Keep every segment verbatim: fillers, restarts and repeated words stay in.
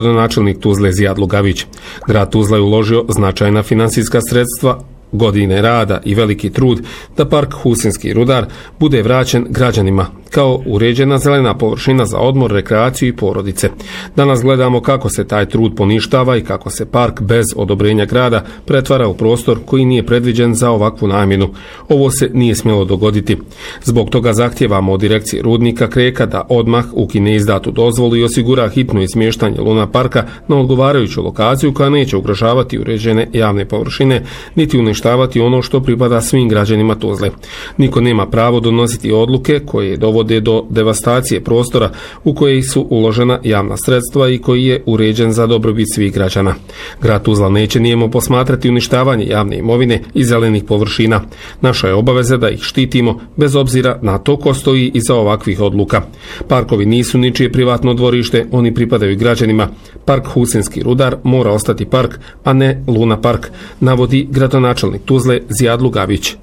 Načelnik Tuzle Zijad Lugavić. Grad Tuzla je uložio značajna finansijska sredstva, godine rada i veliki trud da park Husinski Rudar bude vraćen građanima kao uređena zelena površina za odmor, rekreaciju i porodice. Danas gledamo kako se taj trud poništava i kako se park bez odobrenja grada pretvara u prostor koji nije predviđen za ovakvu namjenu. Ovo se nije smjelo dogoditi. Zbog toga zahtijevamo od direkcije rudnika Kreka da odmah ukine izdatu dozvolu i osigura hitno izmještanje Luna parka na odgovarajuću lokaciju koja neće ugrožavati uređene javne površine niti uništavati ono što pripada svim građanima Tuzle. Niko nema pravo donositi odluke koje dovode do devastacije prostora u koji su uložena javna sredstva i koji je uređen za dobrobit svih građana. Grad Tuzla neće nijemo posmatrati uništavanje javne imovine i zelenih površina. Naša je obaveza da ih štitimo bez obzira na to ko stoji iza ovakvih odluka. Parkovi nisu ničije privatno dvorište, oni pripadaju građanima. Park Husinski Rudar mora ostati park, a ne Luna park, navodi gradonačelnik Tuzle Zijad Lugavić.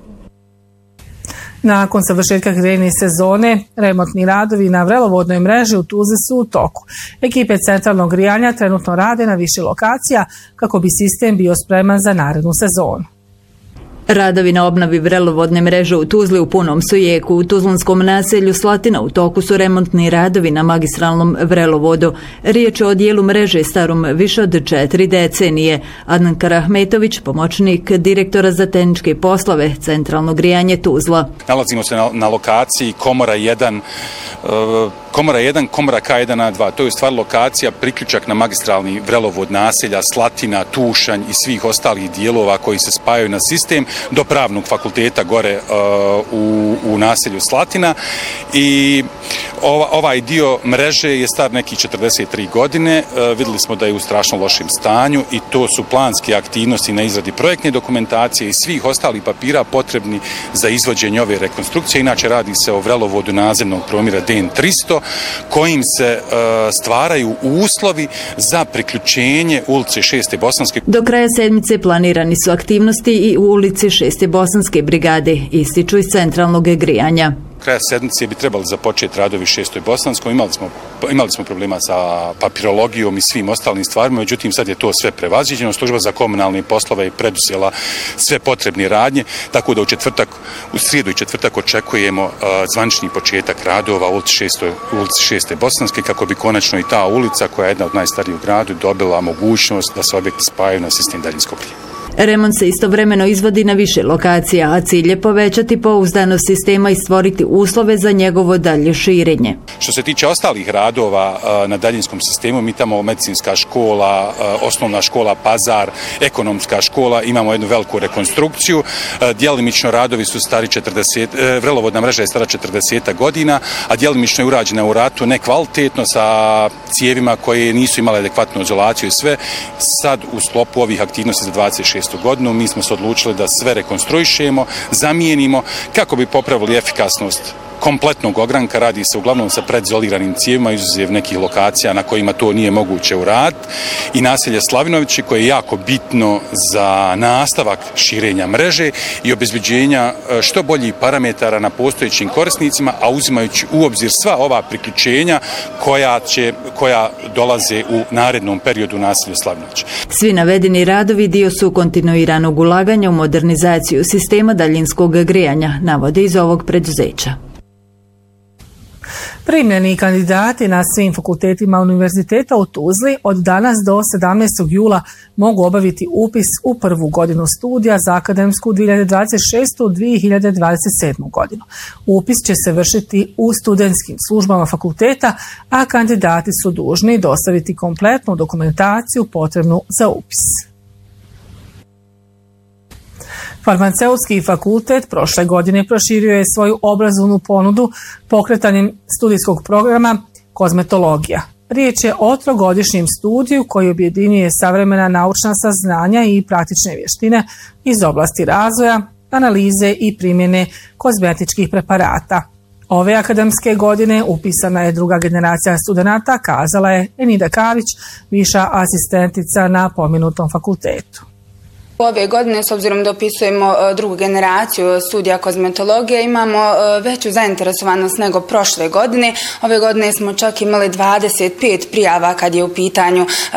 Nakon završetka grejne sezone, remontni radovi na vrelovodnoj mreži u Tuzli su u toku. Ekipe centralnog grijanja trenutno rade na više lokacija kako bi sistem bio spreman za narednu sezonu. Radovi na obnovi vrelovodne mreže u Tuzli u punom su jeku. U tuzlanskom naselju Slatina u toku su remontni radovi na magistralnom vrelovodu. Riječ je o dijelu mreže starom više od četiri decenije. Adnan Karahmetović, pomoćnik direktora za tehničke poslove Centralno grijanje Tuzla. Nalazimo se na, na lokaciji Komora jedan, uh, Komora jedan, Komora K jedan A dva. To je u stvari lokacija, priključak na magistralni vrelovod naselja Slatina, Tušanj i svih ostalih dijelova koji se spajaju na sistem do Pravnog fakulteta gore uh, u, u naselju Slatina. I ova, ovaj dio mreže je star nekih četrdeset tri godine. Uh, vidjeli smo da je u strašno lošem stanju i to su planske aktivnosti na izradi projektne dokumentacije i svih ostalih papira potrebni za izvođenje ove rekonstrukcije. Inače radi se o vrelovodu nadzemnog promjera D N tristo kojim se uh, stvaraju uslovi za priključenje ulice šeste Bosanske. Do kraja sedmice planirani su aktivnosti i u ulici šeste Bosanske brigade, ističu iz centralnog grijanja. Kraja sedmice bi trebali započeti radovi šestoj Bosanskoj. Imali smo, imali smo problema sa papirologijom i svim ostalim stvarima, međutim sad je to sve prevaziđeno. Služba za komunalne poslove je preduzela sve potrebne radnje, tako da u četvrtak, u srijedu i četvrtak očekujemo uh, zvanični početak radova u ulici šeste Bosanske kako bi konačno i ta ulica, koja je jedna od najstarijih u gradu, dobila mogućnost da se objekti spajaju na sistem daljinskog grijanja. Remont se istovremeno izvodi na više lokacija, a cilj je povećati pouzdanost sistema i stvoriti uslove za njegovo dalje širenje. Što se tiče ostalih radova na daljinskom sistemu, mi tamo medicinska škola, osnovna škola Pazar, ekonomska škola, imamo jednu veliku rekonstrukciju. Djelimično radovi su stari četrdeset, vrelovodna mreža je stara četrdeset godina, a djelimično je urađena u ratu nekvalitetno sa cijevima koje nisu imale adekvatnu izolaciju i sve. Sad u sklopu ovih aktivnosti za dvadeset šestu godinu mi smo se odlučili da sve rekonstruišemo, zamijenimo kako bi popravili efikasnost kompletnog ogranka. Radi se uglavnom sa predzoliranim cijevima, izuzev nekih lokacija na kojima to nije moguće uraditi. I naselje Slavinovići koje je jako bitno za nastavak širenja mreže i obezbeđenja što boljih parametara na postojećim korisnicima, a uzimajući u obzir sva ova priključenja koja, će, koja dolaze u narednom periodu naselja Slavinovići. Svi navedeni radovi dio su kontinuiranog ulaganja u modernizaciju sistema daljinskog grijanja, navode iz ovog preduzeća. Primljeni kandidati na svim fakultetima univerziteta u Tuzli od danas do sedamnaestog jula mogu obaviti upis u prvu godinu studija za akademsku dvije hiljade dvadeset šestu do dvije hiljade dvadeset sedmu godinu. Upis će se vršiti u studentskim službama fakulteta, a kandidati su dužni dostaviti kompletnu dokumentaciju potrebnu za upis. Farmaceutski fakultet prošle godine proširio je svoju obrazovnu ponudu pokretanjem studijskog programa kozmetologija. Riječ je o trogodišnjem studiju koji objedinjuje savremena naučna saznanja i praktične vještine iz oblasti razvoja, analize i primjene kozmetičkih preparata. Ove akademske godine upisana je druga generacija studenata, kazala je Enida Kavić, viša asistentica na pomenutom fakultetu. Ove godine, s obzirom da opisujemo drugu generaciju studija kozmetologije, imamo veću zainteresovanost nego prošle godine. Ove godine smo čak imali dvadeset pet prijava kad je u pitanju